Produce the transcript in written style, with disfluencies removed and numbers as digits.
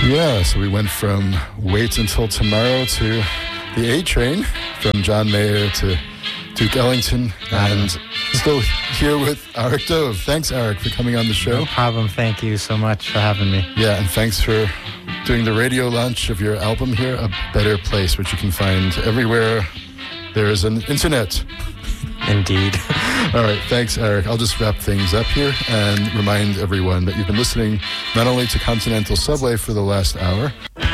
Yeah, so we went from Wait Until Tomorrow to the A Train, from John Mayer to Duke Ellington, and still here with Arik Dove. Thanks, Arik, for coming on the show. No problem. Thank you so much for having me. Yeah, and thanks for doing the radio launch of your album here, A Better Place, which you can find everywhere there is an internet. Indeed. All right, thanks, Arik. I'll just wrap things up here and remind everyone that you've been listening not only to Continental Subway for the last hour,